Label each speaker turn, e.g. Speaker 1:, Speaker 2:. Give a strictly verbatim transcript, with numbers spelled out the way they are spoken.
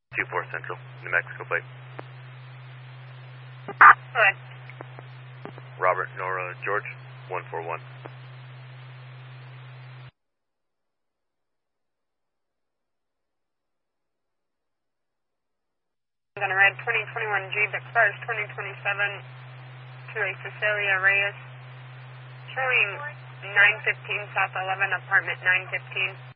Speaker 1: two four Central, New Mexico plate.
Speaker 2: Good.
Speaker 1: Robert, Nora, George, one four one.
Speaker 2: I'm going to ride twenty twenty-one Jeep Express twenty twenty-seven to a Cecilia Reyes, showing nine fifteen South eleven, apartment nine fifteen.